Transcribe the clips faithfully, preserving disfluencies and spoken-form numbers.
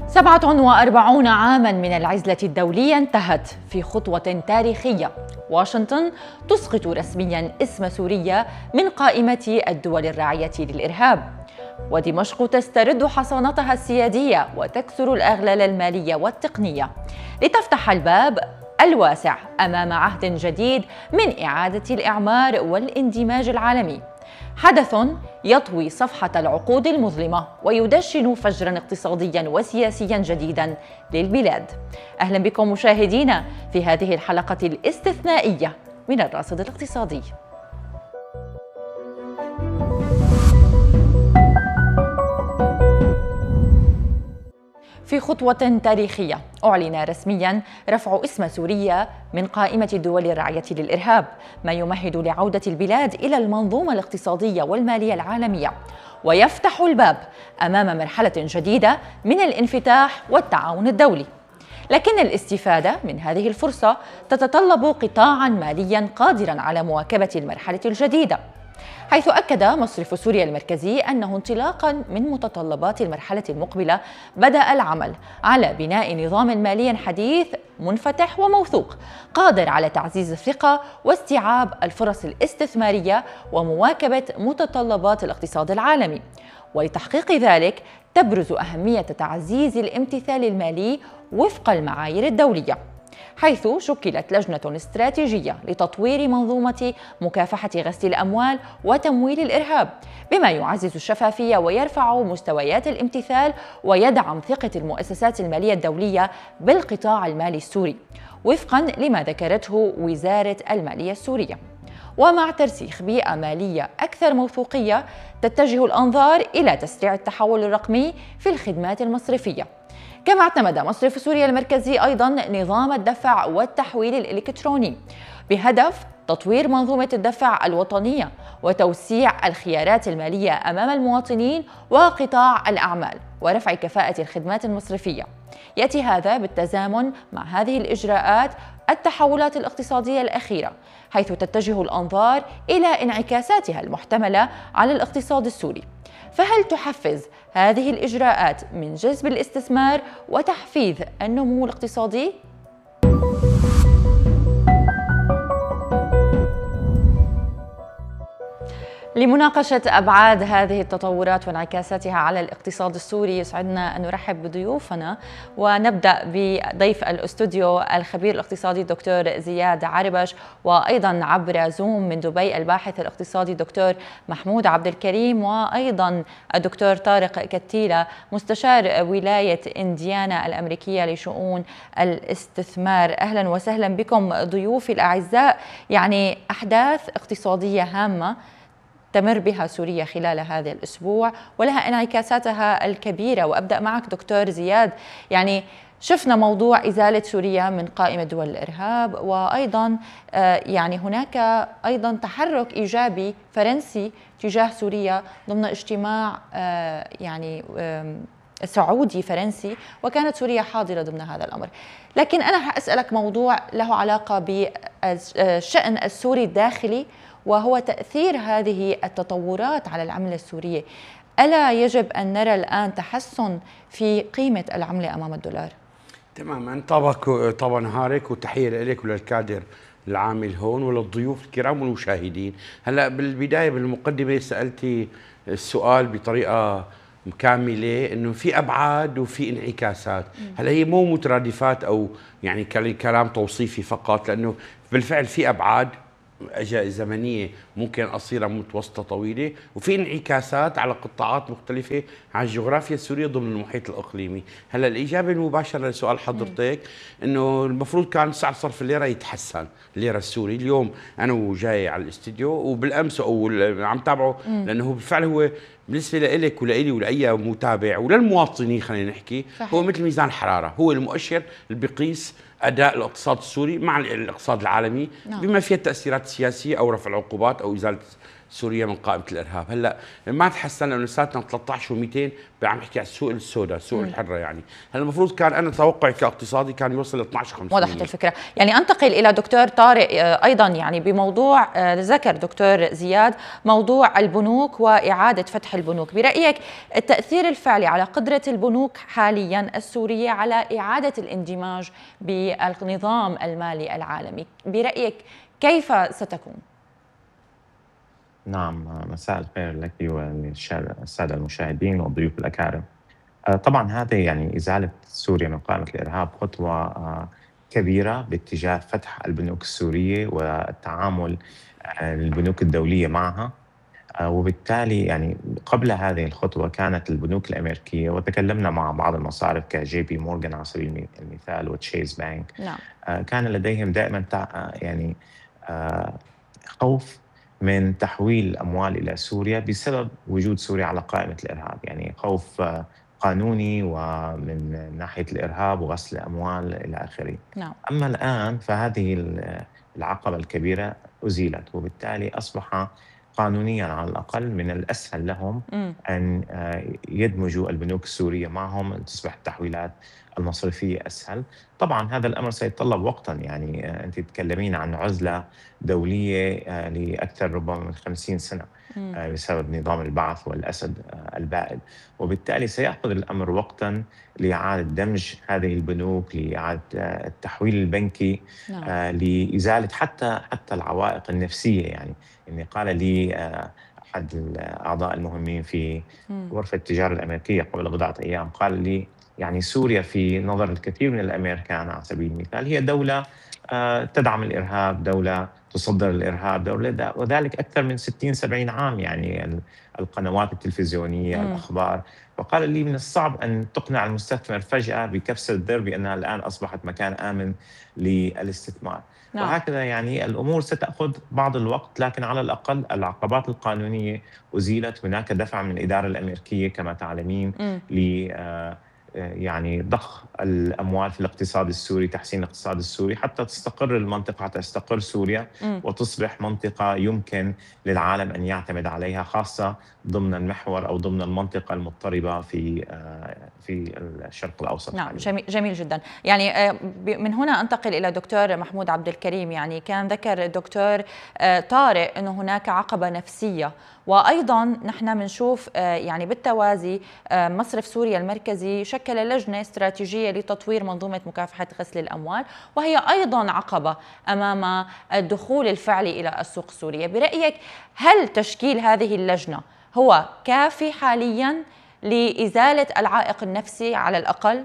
سبعة وأربعون عاماً من العزلة الدولية انتهت في خطوة تاريخية. واشنطن تسقط رسمياً اسم سوريا من قائمة الدول الراعية للإرهاب، ودمشق تسترد حصانتها السيادية وتكسر الأغلال المالية والتقنية لتفتح الباب الواسع أمام عهد جديد من إعادة الإعمار والاندماج العالمي. حدث يطوي صفحة العقود المظلمة ويدشن فجراً اقتصادياً وسياسياً جديداً للبلاد. أهلاً بكم مشاهدينا في هذه الحلقة الاستثنائية من الراصد الاقتصادي. في خطوة تاريخية أعلن رسمياً رفع اسم سوريا من قائمة الدول الراعية للإرهاب، ما يمهد لعودة البلاد إلى المنظومة الاقتصادية والمالية العالمية، ويفتح الباب أمام مرحلة جديدة من الانفتاح والتعاون الدولي. لكن الاستفادة من هذه الفرصة تتطلب قطاعاً مالياً قادراً على مواكبة المرحلة الجديدة، حيث أكد مصرف سوريا المركزي أنه انطلاقاً من متطلبات المرحلة المقبلة بدأ العمل على بناء نظام مالي حديث منفتح وموثوق قادر على تعزيز الثقة واستيعاب الفرص الاستثمارية ومواكبة متطلبات الاقتصاد العالمي. ولتحقيق ذلك تبرز أهمية تعزيز الامتثال المالي وفق المعايير الدولية، حيث شكلت لجنة استراتيجية لتطوير منظومة مكافحة غسيل الأموال وتمويل الإرهاب، بما يعزز الشفافية ويرفع مستويات الامتثال ويدعم ثقة المؤسسات المالية الدولية بالقطاع المالي السوري، وفقاً لما ذكرته وزارة المالية السورية. ومع ترسيخ بيئة مالية أكثر موثوقية تتجه الأنظار إلى تسريع التحول الرقمي في الخدمات المصرفية. كما اعتمد مصرف سوريا المركزي أيضاً نظام الدفع والتحويل الإلكتروني بهدف تطوير منظومة الدفع الوطنية وتوسيع الخيارات المالية أمام المواطنين وقطاع الأعمال ورفع كفاءة الخدمات المصرفية. يأتي هذا بالتزامن مع هذه الإجراءات التحولات الاقتصادية الأخيرة، حيث تتجه الأنظار إلى انعكاساتها المحتملة على الاقتصاد السوري. فهل تحفز هذه الإجراءات من جذب الاستثمار وتحفيز النمو الاقتصادي؟ لمناقشة أبعاد هذه التطورات وانعكاساتها على الاقتصاد السوري يسعدنا أن نرحب بضيوفنا، ونبدأ بضيف الاستوديو الخبير الاقتصادي دكتور زياد عربش، وأيضا عبر زوم من دبي الباحث الاقتصادي دكتور محمود عبد الكريم، وأيضا الدكتور طارق كتيلة مستشار ولاية إنديانا الأمريكية لشؤون الاستثمار. أهلا وسهلا بكم ضيوفي الأعزاء. يعني أحداث اقتصادية هامة تمر بها سوريا خلال هذا الأسبوع ولها انعكاساتها الكبيرة، وأبدأ معك دكتور زياد. يعني شفنا موضوع إزالة سوريا من قائمة دول الإرهاب، وأيضا يعني هناك أيضا تحرك إيجابي فرنسي تجاه سوريا ضمن اجتماع يعني سعودي فرنسي، وكانت سوريا حاضرة ضمن هذا الأمر. لكن أنا أسألك موضوع له علاقة بالشأن السوري الداخلي، وهو تأثير هذه التطورات على العملة السورية. ألا يجب أن نرى الآن تحسن في قيمة العملة أمام الدولار؟ تماما. طبعا طبعا نهارك وتحية لك وللكادر العامل هون وللضيوف الكرام والمشاهدين. هلا بالبداية بالمقدمة سألتي السؤال بطريقة كاملة انه في ابعاد وفي انعكاسات. هلا هي مو مترادفات او يعني كلام توصيفي فقط، لانه بالفعل في ابعاد أجزاء زمنية ممكن قصيرة متوسطة طويلة، وفي انعكاسات على قطاعات مختلفة على الجغرافيا السورية ضمن المحيط الإقليمي. هلا الإجابة المباشرة لسؤال حضرتك إنه المفروض كان سعر صرف الليرة يتحسن، الليرة السوري. اليوم أنا وجاي على الاستديو وبالأمس أو عم تابعه، لأنه بالفعل هو بالنسبة لإلك ولإلي ولأي متابع وللمواطنين خلينا نحكي صحيح. هو مثل ميزان حرارة، هو المؤشر اللي بيقيس أداء الاقتصاد السوري مع الاقتصاد العالمي، نعم. بما فيها التأثيرات السياسية أو رفع العقوبات أو إزالة سوريا من قائمه الارهاب. هلا ما تحسن لانه لساتنا ثلاثة عشر ومئتين عم نحكي على السوق السوداء، السوق الحره يعني. هلا المفروض كان انا توقعي كاقتصادي كان يوصل ل اثنعش خمسمية. وضحت الفكره. يعني انتقل الى دكتور طارق ايضا، يعني بموضوع ذكر دكتور زياد موضوع البنوك واعاده فتح البنوك، برايك التاثير الفعلي على قدره البنوك حاليا السوريه على اعاده الاندماج بالنظام المالي العالمي، برايك كيف ستكون؟ نعم، مساء الخير لك والسادة المشاهدين والضيوف الأكارم. طبعا هذا يعني إزالة سوريا من قائمة الإرهاب خطوة كبيرة باتجاه فتح البنوك السورية والتعامل البنوك الدولية معها. وبالتالي يعني قبل هذه الخطوة كانت البنوك الأمريكية، وتكلمنا مع بعض المصارف كجي بي مورغان على سبيل المثال وتشيز بانك، نعم. كان لديهم دائما يعني خوف من تحويل الأموال إلى سوريا بسبب وجود سوريا على قائمة الإرهاب، يعني خوف قانوني ومن ناحية الإرهاب وغسل الأموال إلى آخره. نعم. أما الآن فهذه العقبة الكبيرة أزيلت، وبالتالي أصبح قانونيا على الأقل من الأسهل لهم م. أن يدمجوا البنوك السورية معهم، تصبح التحويلات المصرفية أسهل. طبعا هذا الأمر سيتطلب وقتا، يعني أنت تتكلمين عن عزلة دولية لأكثر ربما من خمسين سنة م. بسبب نظام البعث والأسد البائد، وبالتالي سيأخذ الأمر وقتا لإعادة دمج هذه البنوك، لإعادة التحويل البنكي، نعم. لإزالة حتى حتى العوائق النفسية. يعني إني قال لي أحد الأعضاء المهمين في غرفة التجارة الأمريكية قبل بضعة أيام، قال لي يعني سوريا في نظر الكثير من الأمريكان على سبيل المثال هي دولة تدعم الإرهاب، دولة تصدر الإرهاب، دولة وذلك أكثر من ستين سبعين عام، يعني القنوات التلفزيونية م. الأخبار. وقال لي من الصعب أن تقنع المستثمر فجأة بكبسة الزر بأنها الآن أصبحت مكان آمن للاستثمار. نعم. وهكذا يعني الأمور ستأخذ بعض الوقت، لكن على الأقل العقبات القانونية أزيلت. هناك دفع من الإدارة الأمريكية كما تعلمين ل يعني ضخ الأموال في الاقتصاد السوري، تحسين الاقتصاد السوري حتى تستقر المنطقة، حتى تستقر سوريا م. وتصبح منطقة يمكن للعالم أن يعتمد عليها، خاصة ضمن المحور أو ضمن المنطقة المضطربة في في الشرق الأوسط. نعم، جميل, جميل جدا. يعني من هنا أنتقل إلى دكتور محمود عبد الكريم. يعني كان ذكر الدكتور طارق أنه هناك عقبة نفسية، وأيضا نحن بنشوف يعني بالتوازي مصرف سوريا المركزي شكل لجنة استراتيجية لتطوير منظومة مكافحة غسل الأموال، وهي أيضا عقبة أمام الدخول الفعلي إلى السوق السورية. برأيك هل تشكيل هذه اللجنة هو كافي حاليا لإزالة العائق النفسي على الأقل؟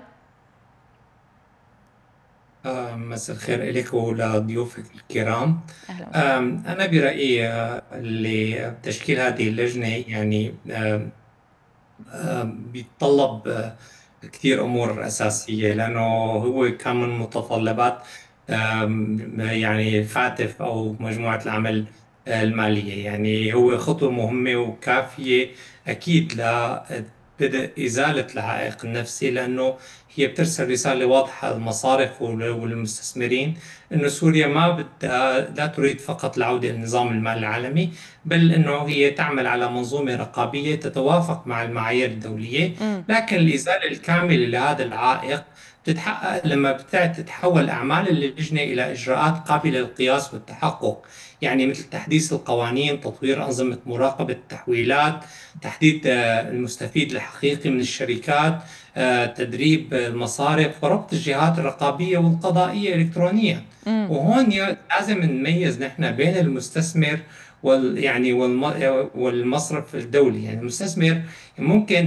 مساء الخير لك ولضيوفك الكرام. أنا برأيي لتشكيل هذه اللجنة يعني بيتطلب كثير أمور أساسية، لأنه هو كان من متطلبات يعني فاتف أو مجموعة العمل المالية. يعني هو خطوة مهمة وكافية أكيد لبدء إزالة العائق النفسي، لأنه هي بترسل رسالة واضحة للمصارف والمستثمرين أنه سوريا ما بدها لا تريد فقط العودة للنظام المالي العالمي، بل أنه هي تعمل على منظومة رقابية تتوافق مع المعايير الدولية. لكن الإزالة الكاملة لهذا العائق تتحقق لما تتحول أعمال اللجنة إلى إجراءات قابلة للقياس والتحقق، يعني مثل تحديث القوانين، تطوير أنظمة مراقبة التحويلات، تحديد المستفيد الحقيقي من الشركات، تدريب المصارف، وربط الجهات الرقابية والقضائية إلكترونيا. م. وهون لازم نميز نحن بين المستثمر وال يعني والمصرف الدولي. يعني المستثمر ممكن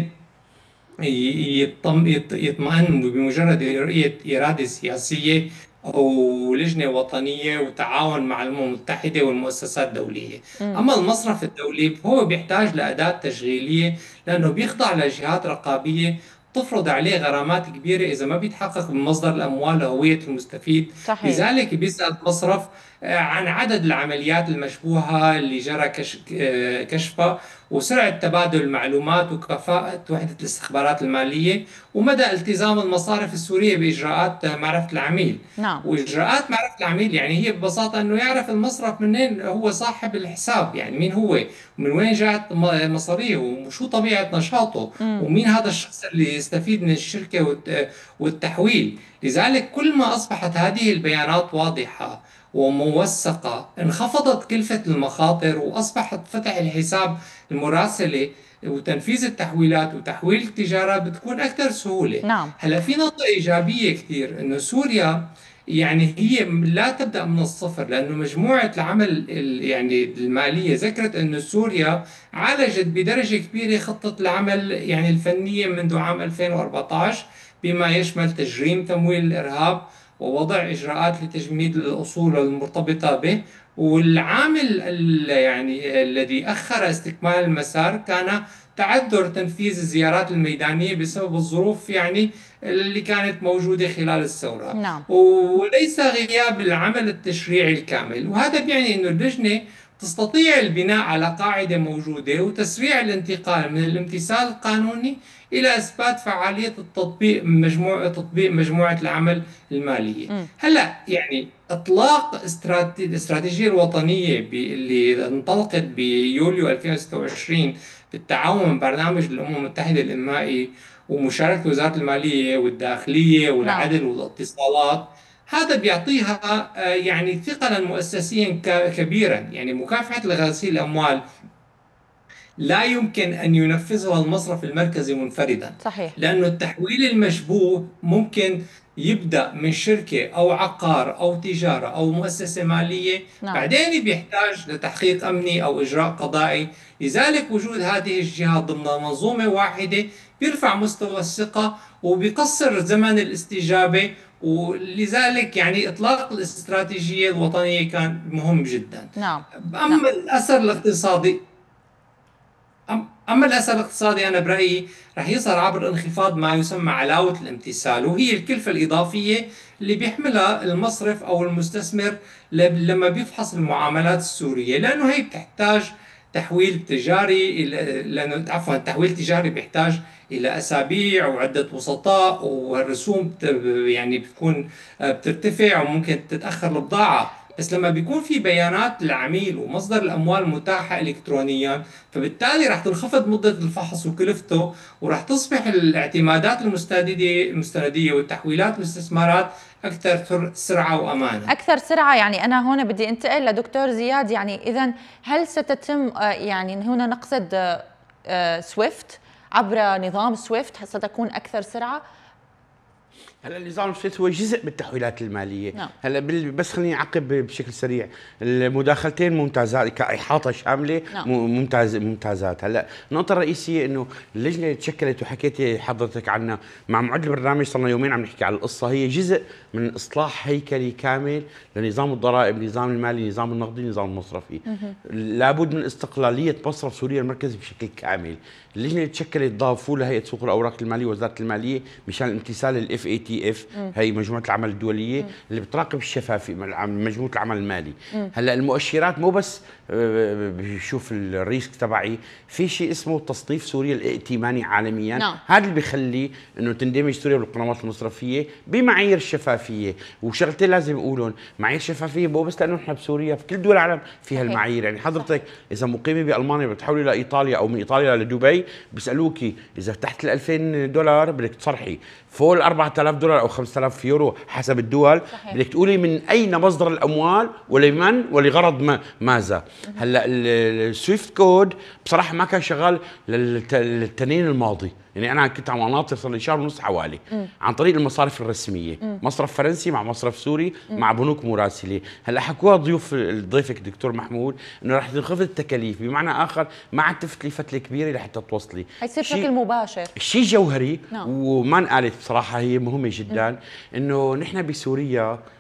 يطمئن بمجرد رؤية إرادة سياسية أو لجنة وطنية وتعاون مع الأمم المتحدة والمؤسسات الدولية. م. أما المصرف الدولي هو بيحتاج لأداة تشغيلية، لأنه بيخضع لجهات رقابية تفرض عليه غرامات كبيرة إذا ما بيتحقق من مصدر الأموال وهوية المستفيد. صحيح. لذلك بيسأل المصرف عن عدد العمليات المشبوهة اللي جرى كشفها، وسرعة تبادل المعلومات وكفاءة وحدة الاستخبارات المالية ومدى التزام المصارف السورية بإجراءات معرفة العميل. نعم. وإجراءات معرفة العميل يعني هي ببساطة أنه يعرف المصرف منين هو صاحب الحساب، يعني مين هو ومن وين جاءت مصاريه وشو طبيعة نشاطه مم. ومين هذا الشخص اللي يستفيد من الشركة والتحويل. لذلك كل ما أصبحت هذه البيانات واضحة وموثقة انخفضت كلفة المخاطر وأصبحت فتح الحساب، المراسلة وتنفيذ التحويلات وتحويل التجارة بتكون أكثر سهولة. نعم. هلا في نقطة إيجابية كثير إنه سوريا يعني هي لا تبدأ من الصفر، لأنه مجموعة العمل يعني المالية ذكرت أنه سوريا عالجت بدرجة كبيرة خطة العمل يعني الفنية منذ عام ألفين وأربعة عشر، بما يشمل تجريم تمويل الإرهاب ووضع إجراءات لتجميد الأصول المرتبطة به. والعامل يعني الذي أخر استكمال المسار كان تعذر تنفيذ الزيارات الميدانية بسبب الظروف يعني اللي كانت موجودة خلال الثورة. نعم. وليس غياب العمل التشريعي الكامل، وهذا بيعني أنه اللجنة تستطيع البناء على قاعدة موجودة وتسريع الانتقال من الامتثال القانوني إلى إثبات فعالية التطبيق مجموعة تطبيق مجموعة العمل المالية. م. هلا يعني إطلاق الاستراتيجية الوطنية اللي انطلقت بيوليو ألفين وستة وعشرين بالتعاون مع برنامج الأمم المتحدة الإنمائي ومشاركة وزارة المالية والداخلية والعدل والاتصالات، هذا بيعطيها يعني ثقلا مؤسسيا كبيرا. يعني مكافحة غسيل الأموال لا يمكن أن ينفذها المصرف المركزي منفردا. صحيح. لأنه التحويل المشبوه ممكن يبدأ من شركة أو عقار أو تجارة أو مؤسسة مالية. نعم. بعدين بيحتاج لتحقيق أمني أو إجراء قضائي. لذلك وجود هذه الجهات ضمن منظومة واحدة بيرفع مستوى الثقة وبيقصر زمن الاستجابة، ولذلك يعني إطلاق الاستراتيجية الوطنية كان مهم جدا. نعم. أما نعم. الأثر الاقتصادي أما الأثر الاقتصادي أنا برأيي رح يظهر عبر انخفاض ما يسمى علاوة الامتثال، وهي الكلفة الإضافية اللي بيحملها المصرف أو المستثمر لما بيفحص المعاملات السورية، لأنه هي بتحتاج تحويل تجاري، لأنه عفوا التحويل التجاري بيحتاج إلى أسابيع وعدة وسطاء، والرسوم يعني بتكون بترتفع وممكن تتأخر البضاعة. بس لما بيكون في بيانات العميل ومصدر الأموال متاحة إلكترونيا، فبالتالي رح تنخفض مدة الفحص وكلفته، ورح تصبح الاعتمادات المستندية المستندية والتحويلات والاستثمارات أكثر سرعة وأمانة. أكثر سرعة. يعني أنا هنا بدي أنتقل لدكتور زياد، يعني إذن هل ستتم يعني هنا نقصد سويفت عبر نظام سويفت ستكون أكثر سرعة؟ هلا النظام السويفت هو جزء من التحويلات الماليه. نعم. هلا بس خليني اعقب بشكل سريع. المداخلتين ممتازات كاحاطه شامله. نعم. ممتاز ممتازات. هلا النقطه الرئيسيه انه اللجنه اللي تشكلت وحكيتي حضرتك عنها مع معد البرنامج، صرنا يومين عم نحكي على القصه، هي جزء من اصلاح هيكلي كامل لنظام الضرائب، النظام المالي، النظام النقدي، النظام المصرفي. لابد من استقلاليه مصرف سوريا المركزي بشكل كامل. اللجنه اللي تشكلت ضافوا لها هيئه سوق الاوراق الماليه ووزاره الماليه مشان الامتثال الاف اي تي اف، هي مجموعه العمل الدوليه مم. اللي بتراقب الشفافيه مجموعه العمل المالي. مم. هلا المؤشرات مو بس بشوف الريسك تبعي، في شيء اسمه تصنيف سوريا الائتماني عالميا. نعم. هذا اللي بيخلي انه تندمج سوريا بالقنوات المصرفيه بمعايير الشفافيه. وشغلتين لازم اقولهم، معايير شفافيه مو بس لانه نحن بسوريا، في كل دول العالم في هالمعايير. يعني حضرتك اذا مقيمه بالمانيا بتحولي لايطاليا او من ايطاليا لدبي، بيسالوكي اذا تحت ال ألفين دولار بدك تصرحي، فوق ال أربعة آلاف دولار او خمسة آلاف يورو حسب الدول. صحيح. بدك تقولي من اين مصدر الاموال ولمن ولغرض ما ماذا. هلا السويفت كود بصراحه ما كان شغال للتنين الماضي، يعني انا كنت عم اناطر صار لي شهر ونص حوالي م. عن طريق المصارف الرسميه، م. مصرف فرنسي مع مصرف سوري م. مع بنوك مراسله. هلا حكوها ضيوف ضيفك دكتور محمود انه رح تنخفض التكاليف، بمعنى اخر ما عاد تفتلي فتله كبيره لحتى توصلي، حيصير بشكل مباشر. شيء جوهري. نعم. وما انقالت بصراحه هي مهمه جدا، انه نحن بسوريا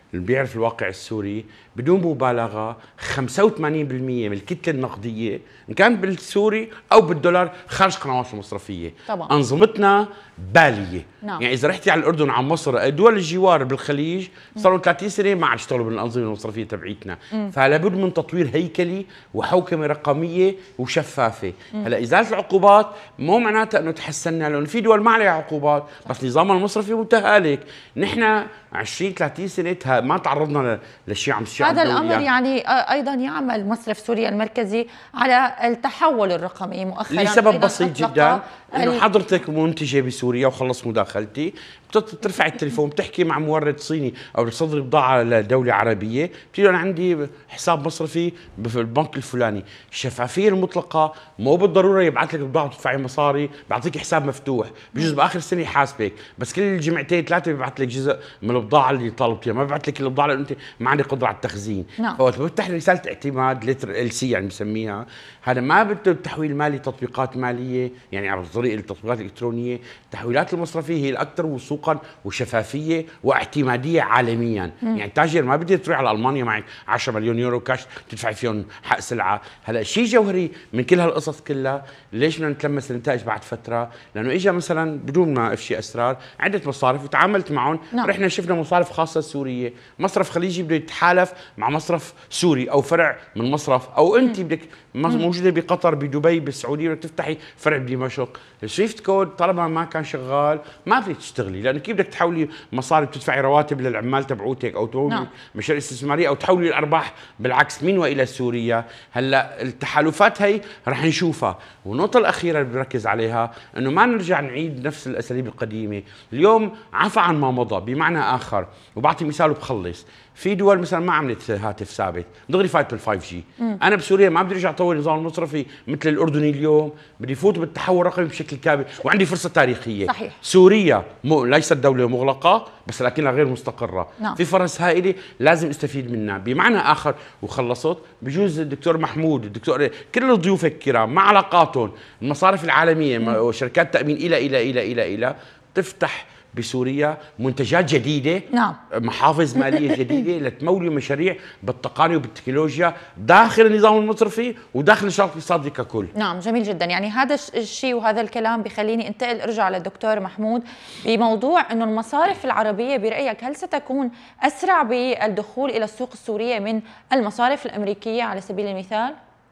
اللي بيعرف الواقع السوري بدون مبالغه خمسة وثمانين بالمئة من الكتله النقديه ان كان بالسوري او بالدولار خارج قنوات المصرفيه. طبعا. انظمتنا باليه. نعم. يعني اذا رحتي على الاردن على مصر دول الجوار بالخليج صاروا ثلاثين سنه ما عاد يشتغلوا بالانظمه المصرفيه تبعيتنا، فلا بد من تطوير هيكلي وحوكمه رقميه وشفافه. هلا ازاله العقوبات مو معناتها انه تحسننا، لانه في دول ما عليها عقوبات بس نظامها المصرفي متهالك. نحن عشرين ثلاثين سنه ما تعرضنا لشيء عم يصير. هذا الامر يعني ايضا يعمل مصرف سوريا المركزي على التحول الرقمي مؤخرا لسبب بسيط جدا، انه ال... حضرتك منتجه بسوريا وخلص مداخلتي بترفع التليفون بتحكي مع مورد صيني او بتصدر بضاعه لدوله عربيه، بتقول انا عندي حساب مصرفي بالبنك الفلاني. الشفافيه المطلقه مو بالضروره يبعث لك بضاعه وتدفعي مصاري، بيعطيك حساب مفتوح، بجوز باخر السنه يحاسبك، بس كل جمعتين ثلاثه بيبعث لك جزء من البضاعه اللي طالبتيها، ما بيبعث لك البضاعه لانه انت ما عندك قدره على التخزين. نعم. فوقت بفتح رساله اعتماد لتر ال سي يعني بسميها، هذا ما بده تحويل مالي تطبيقات ماليه يعني عن طريق التطبيقات الالكترونيه، التحويلات المصرفيه هي الاكثر وثوقا وشفافيه واعتماديه عالميا. مم. يعني تاجر ما بدك تروح على المانيا معك عشرة مليون يورو كاش تدفعي فيهم حق سلعه. هلا شيء جوهري من كل هالقصص كلها، ليش بدنا نتلمس النتائج بعد فتره؟ لانه اجى مثلا بدون ما افشي اسرار عده مصارف وتعاملت معهم. نعم. رحنا شفنا مصارف خاصه سوريه، مصرف خليجي بده يتحالف مع مصرف سوري او فرع من مصرف، او انت بدك موجوده بقطر بدبي بالسعوديه بدك تفتحي فرع بدمشق، السويفت كود طالما ما كان شغال ما بدك تشتغلي، لانه كيف بدك تحولي مصاري بتدفعي رواتب للعمال تبعوتك او تولي نعم. مشاريع استثماريه او تحولي الارباح بالعكس من والى سوريا. هلا التحالفات هي رح نشوفها. والنقطه الاخيره اللي بركز عليها انه ما نرجع نعيد نفس الاساليب القديمه. اليوم عفى عن ما مضى، بمعنى اخر وبعطي مثال وبخلص، في دول مثلا ما عملت هاتف ثابت دغري فايت بالفايف جي. مم. انا بسوريا ما بدي ارجع اطور النظام المصرفي مثل الاردني اليوم، بدي فوت بالتحول الرقمي بشكل كامل وعندي فرصه تاريخيه. صحيح. سوريا مو ليست دوله مغلقه بس لكنها غير مستقره. نعم. في فرص هائله لازم استفيد منها. بمعنى اخر وخلصت، بجوز الدكتور محمود الدكتور كل الضيوف الكرام مع علاقاتهم المصارف العالميه وشركات التامين الى الى الى الى الى تفتح بسوريا منتجات جديدة. نعم. محافظ مالية جديدة لتمول مشاريع بالتقنية وبالتكنولوجيا داخل النظام المصرفي وداخل الشرق الاقتصادي ككل. نعم جميل جدا. يعني هذا الشيء وهذا الكلام بخليني انتقل ارجع للدكتور محمود بموضوع انه المصارف العربية برأيك هل ستكون اسرع بالدخول الى السوق السورية من المصارف الامريكية على سبيل المثال؟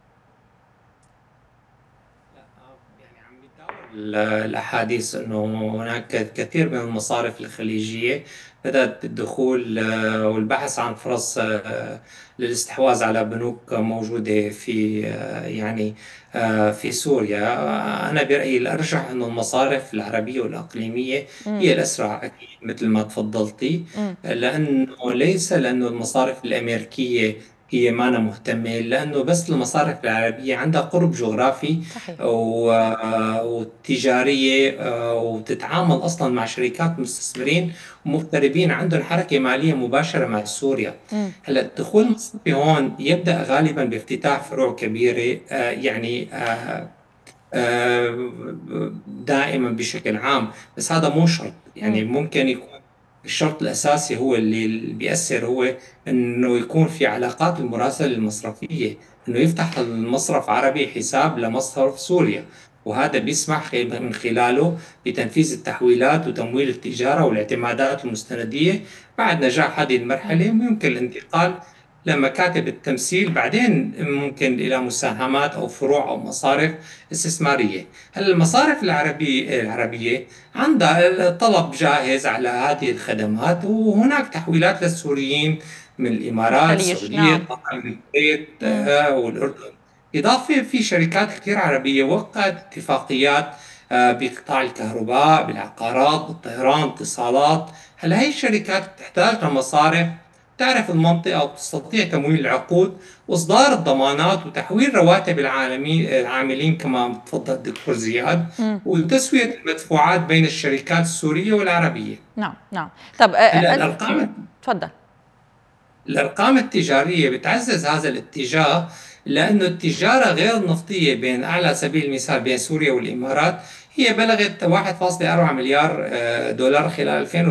الأحاديث أنه هناك كثير من المصارف الخليجية بدأت بالدخول والبحث عن فرص للاستحواذ على بنوك موجودة في يعني في سوريا. أنا برأيي الأرجح أنه المصارف العربية والإقليمية هي الأسرع أكيد مثل ما تفضلتي، لأنه ليس لأنه المصارف الأمريكية هي ما أنا مهتمة، لأنه بس المصارف العربية عندها قرب جغرافي وتجارية وتتعامل أصلا مع شركات مستثمرين ومغتربين عندهم حركة مالية مباشرة مع سوريا. هلا الدخول المصرفي هون يبدأ غالبا بافتتاح فروع كبيرة يعني دائما بشكل عام، بس هذا مو شرط. يعني ممكن يكون الشرط الأساسي هو اللي بيأثر هو إنه يكون في علاقات المراسلة المصرفية، إنه يفتح المصرف عربي حساب لمصرف سوريا، وهذا بيسمح من خلاله بتنفيذ التحويلات وتمويل التجارة والاعتمادات المستندية. بعد نجاح هذه المرحلة ممكن الانتقال لمكاتب التمثيل بعدين ممكن إلى مساهمات أو فروع أو مصارف استثمارية. هل المصارف العربية العربية عندها طلب جاهز على هذه الخدمات، وهناك تحويلات للسوريين من الإمارات السعودية نعم. الكويت والأردن. إضافة في شركات كثير عربية وقعت اتفاقيات بقطاع الكهرباء بالعقارات بالطيران اتصالات. هل هاي الشركات تحتاج لمصارف تعرف المنطقة وتستطيع تمويل العقود وإصدار الضمانات وتحويل رواتب العاملين كما تفضل الدكتور زياد م. وتسوية المدفوعات بين الشركات السورية والعربية. نعم نعم. طب الأرقام تفضل. الأرقام التجارية بتعزز هذا الاتجاه، لأنه التجارة غير النفطية بين على سبيل المثال بين سوريا والإمارات هي بلغت واحد فاصلة أربعة مليار دولار خلال ألفين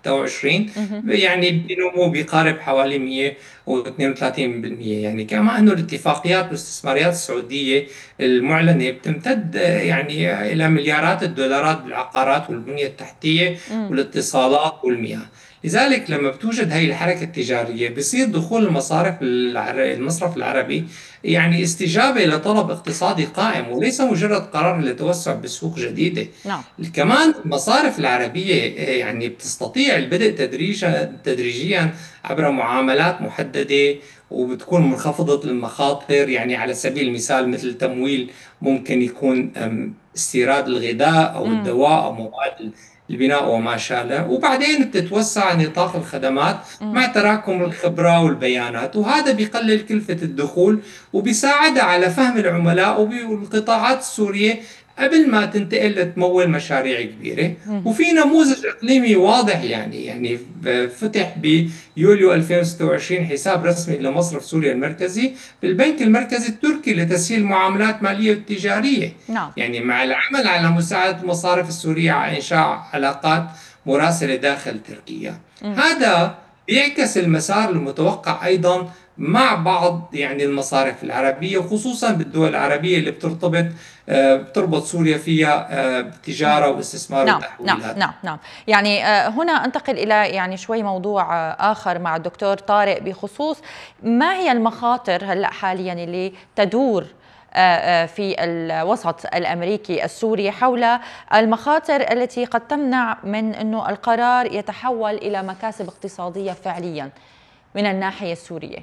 ستة وعشرين يعني بنمو بيقارب حوالي مئة واثنين وثلاثين بالمئة. يعني كما أنه الاتفاقيات والاستثماريات السعودية المعلنة بتمتد يعني إلى مليارات الدولارات بالعقارات والبنية التحتية والاتصالات والمياه. لذلك لما بتوجد هي الحركة التجارية بصير دخول المصارف المصرف العربي يعني استجابة لطلب اقتصادي قائم، وليس مجرد قرار للتوسع بسوق جديدة. نعم. كمان المصارف العربية يعني بتستطيع البدء تدريجيا تدريجيا عبر معاملات محددة وبتكون منخفضة المخاطر. يعني على سبيل المثال مثل تمويل ممكن يكون استيراد الغذاء أو الدواء أو مواد البناء وما شابه، وبعدين بتتوسع نطاق الخدمات مع تراكم الخبرة والبيانات، وهذا بيقلل كلفة الدخول وبيساعد على فهم العملاء والقطاعات السورية قبل ما تنتقل لتمول مشاريع كبيرة. وفي نموذج إقليمي واضح، يعني يعني فتح بيوليو ألفين وستة وعشرين حساب رسمي لمصرف سوريا المركزي بالبنك المركزي التركي لتسهيل معاملات مالية وتجارية. نعم. يعني مع العمل على مساعدة المصارف السورية على إنشاء علاقات مراسلة داخل تركيا. م. هذا بيعكس المسار المتوقع أيضا مع بعض يعني المصارف العربية، وخصوصا بالدول العربية اللي بترتبط بتربط سوريا فيها تجارة واستثمار نعم وتحويلات. نعم نعم نعم يعني هنا أنتقل إلى يعني شوي موضوع آخر مع الدكتور طارق بخصوص ما هي المخاطر هلأ حاليا اللي تدور في الوسط الأمريكي السوري حول المخاطر التي قد تمنع من أنه القرار يتحول إلى مكاسب اقتصادية فعليا من الناحية السورية.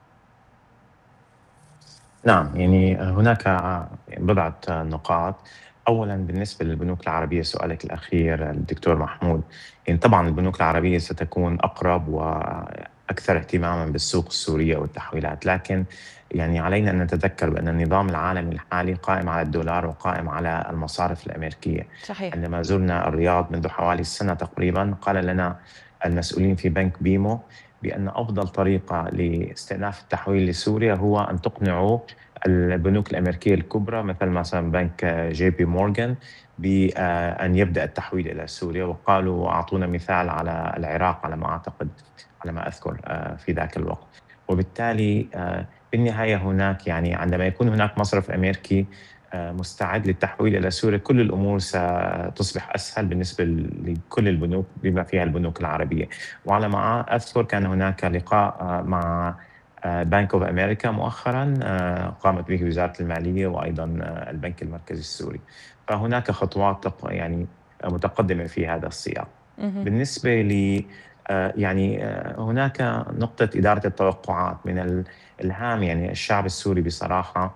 نعم، يعني هناك بضعة نقاط. أولا بالنسبة للبنوك العربية، سؤالك الأخير الدكتور محمود، يعني طبعا البنوك العربية ستكون أقرب وأكثر اهتماما بالسوق السورية والتحويلات، لكن يعني علينا أن نتذكر بأن النظام العالمي الحالي قائم على الدولار وقائم على المصارف الأمريكية. صحيح. عندما زرنا الرياض منذ حوالي سنة تقريبا قال لنا المسؤولين في بنك بيمو بأن أفضل طريقة لاستئناف التحويل لسوريا هو أن تقنعوا البنوك الأمريكية الكبرى مثل مثلا بنك جي بي مورغان بأن يبدأ التحويل إلى سوريا، وقالوا أعطونا مثال على العراق على ما أعتقد على ما أذكر في ذاك الوقت. وبالتالي بالنهاية هناك يعني عندما يكون هناك مصرف أمريكي مستعد للتحويل إلى سوريا كل الأمور ستصبح أسهل بالنسبة لكل البنوك بما فيها البنوك العربية. وعلى ما أذكر كان هناك لقاء مع بنك أوف أمريكا مؤخرا قامت به وزارة المالية وأيضا البنك المركزي السوري، فهناك خطوات يعني متقدمة في هذا السياق. بالنسبة ل يعني هناك نقطة إدارة التوقعات من الهام، يعني الشعب السوري بصراحة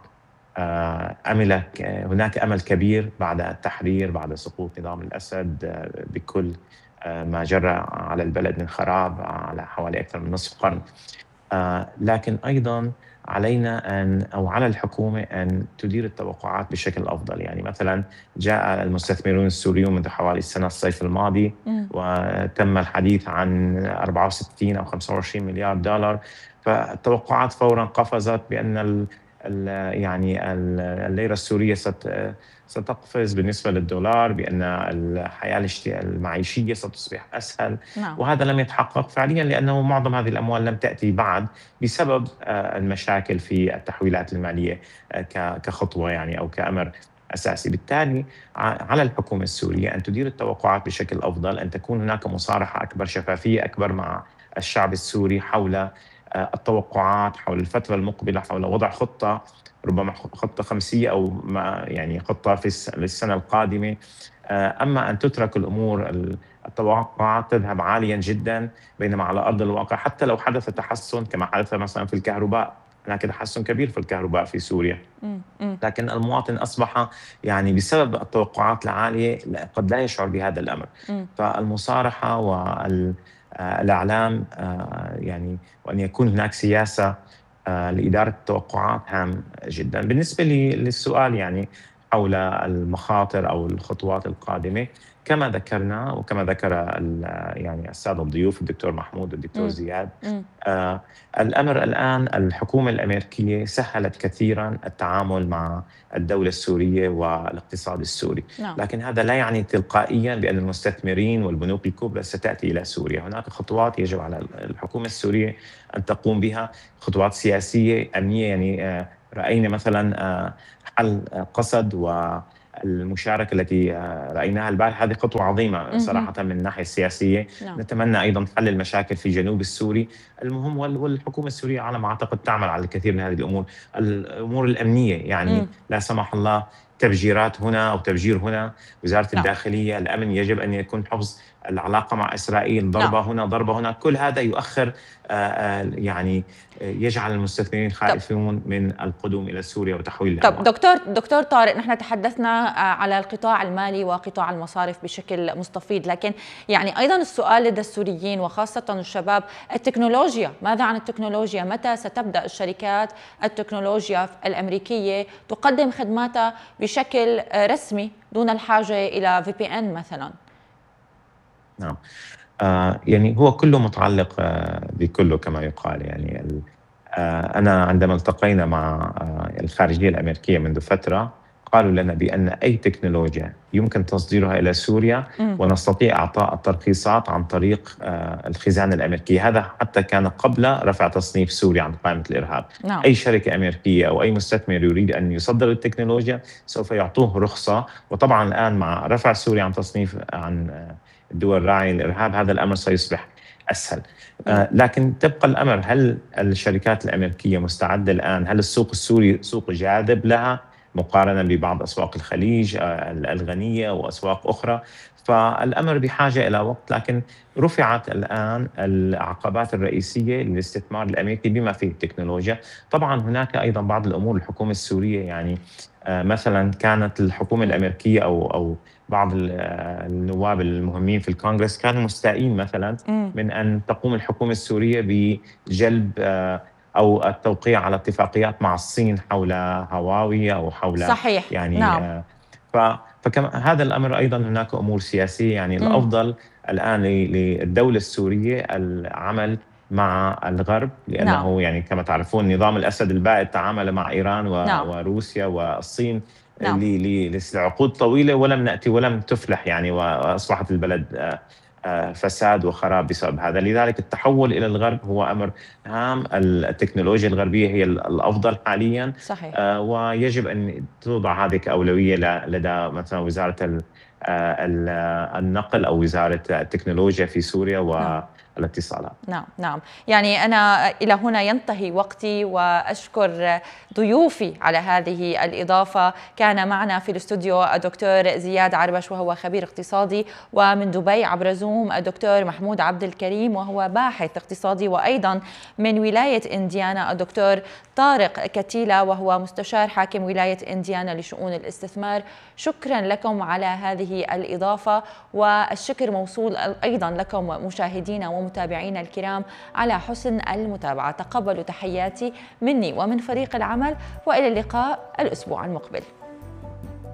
أمل هناك أمل كبير بعد التحرير، بعد سقوط نظام الأسد بكل ما جرى على البلد من خراب على حوالي أكثر من نصف قرن. لكن أيضا علينا أن أو على الحكومة أن تدير التوقعات بشكل أفضل. يعني مثلا جاء المستثمرون السوريون منذ حوالي السنة الصيف الماضي وتم الحديث عن أربعة وستين أو خمسة وعشرين مليار دولار، فالتوقعات فورا قفزت بأن ال ال يعني الليرة السورية ست ستقفز بالنسبة للدولار، بأن الحياة المعيشية ستصبح أسهل. نعم. وهذا لم يتحقق فعليا لأنه معظم هذه الأموال لم تأتي بعد بسبب المشاكل في التحويلات المالية كخطوة يعني أو كأمر أساسي. بالتالي على الحكومة السورية أن تدير التوقعات بشكل أفضل، أن تكون هناك مصارحة أكبر، شفافية أكبر مع الشعب السوري حول التوقعات، حول الفترة المقبلة، حول وضع خطة ربما خطة خمسية أو ما يعني خطة في السنة القادمة. أما أن تترك الأمور التوقعات تذهب عاليا جدا بينما على أرض الواقع حتى لو حدث تحسن كما حدث مثلا في الكهرباء، هناك تحسن كبير في الكهرباء في سوريا، لكن المواطن أصبح يعني بسبب التوقعات العالية قد لا يشعر بهذا الأمر. فالمصارحة والإعلام يعني وأن يكون هناك سياسة لإدارة التوقعات هام جدا. بالنسبة للسؤال يعني حول المخاطر أو الخطوات القادمة، كما ذكرنا وكما ذكر يعني السادة الضيوف الدكتور محمود والدكتور زياد، آه الأمر الآن الحكومة الأمريكية سهلت كثيرا التعامل مع الدولة السورية والاقتصاد السوري. نعم. لكن هذا لا يعني تلقائيا بأن المستثمرين والبنوك الكبرى ستأتي إلى سوريا. هناك خطوات يجب على الحكومة السورية أن تقوم بها، خطوات سياسية أمنية. يعني آه رأينا مثلا آه حل قسد و المشاركة التي رأيناها البارحة، هذه خطوة عظيمة صراحة من الناحية السياسية. نعم. نتمنى أيضا حل المشاكل في جنوب السوري. المهم والحكومة السورية على ما أعتقد تعمل على الكثير من هذه الأمور. الأمور الأمنية يعني مم. لا سمح الله تفجيرات هنا أو تفجير هنا. وزارة نعم. الداخلية، الأمن يجب أن يكون حفظ العلاقة مع إسرائيل، ضربة نعم. هنا ضربة هنا، كل هذا يؤخر يعني يجعل المستثمرين خائفون من القدوم إلى سوريا وتحويل الأموال. طب دكتور دكتور طارق، نحن تحدثنا على القطاع المالي وقطاع المصارف بشكل مستفيض، لكن يعني أيضا السؤال لدى السوريين وخاصة الشباب، التكنولوجيا، ماذا عن التكنولوجيا؟ متى ستبدأ الشركات التكنولوجيا الأمريكية تقدم خدماتها بشكل رسمي دون الحاجة إلى في بي إن مثلا؟ نعم. آه يعني هو كله متعلق آه بكله كما يقال. يعني آه أنا عندما التقينا مع آه الخارجية الأمريكية منذ فترة قالوا لنا بأن أي تكنولوجيا يمكن تصديرها إلى سوريا م. ونستطيع إعطاء الترخيصات عن طريق آه الخزانة الأمريكية. هذا حتى كان قبل رفع تصنيف سوريا عن قائمة الإرهاب. نعم. أي شركة أمريكية أو أي مستثمر يريد أن يصدر التكنولوجيا سوف يعطوه رخصة. وطبعا الآن مع رفع سوريا عن تصنيف عن آه الدول الراعية للإرهاب هذا الأمر سيصبح أسهل. آه لكن تبقى الأمر، هل الشركات الأمريكية مستعدة الآن؟ هل السوق السوري سوق جاذب لها مقارنة ببعض أسواق الخليج آه الغنية وأسواق أخرى؟ فالأمر بحاجة إلى وقت، لكن رفعت الآن العقبات الرئيسية للاستثمار الأمريكي بما فيه التكنولوجيا. طبعا هناك أيضا بعض الأمور الحكومة السورية، يعني آه مثلا كانت الحكومة الأمريكية أو أو بعض النواب المهمين في الكونغرس كانوا مستائين مثلا من أن تقوم الحكومة السورية بجلب أو التوقيع على اتفاقيات مع الصين حول هواوي أو حول صحيح. يعني نعم. فكما هذا الأمر أيضا هناك أمور سياسية. يعني م. الأفضل الآن للدولة السورية العمل مع الغرب، لأنه نعم. يعني كما تعرفون نظام الأسد البائد تعامل مع إيران و... نعم. وروسيا والصين نعم. لعقود طويلة ولم نأتي ولم تفلح يعني، وأصبحت البلد فساد وخراب بسبب هذا. لذلك التحول إلى الغرب هو أمر هام. التكنولوجيا الغربية هي الأفضل حاليا. صحيح. ويجب أن توضع هذه كأولوية لدى مثلا وزارة النقل أو وزارة التكنولوجيا في سوريا و نعم. الاتصالات. نعم نعم. يعني أنا إلى هنا ينتهي وقتي، وأشكر ضيوفي على هذه الإضافة. كان معنا في الاستوديو الدكتور زياد عربش وهو خبير اقتصادي، ومن دبي عبر زوم الدكتور محمود عبد الكريم وهو باحث اقتصادي، وأيضا من ولاية إنديانا الدكتور طارق كتيلة وهو مستشار حاكم ولاية إنديانا لشؤون الاستثمار. شكرا لكم على هذه الإضافة، والشكر موصول أيضا لكم مشاهدينا ومتابعينا الكرام على حسن المتابعة. تقبلوا تحياتي مني ومن فريق العمل، وإلى اللقاء الأسبوع المقبل.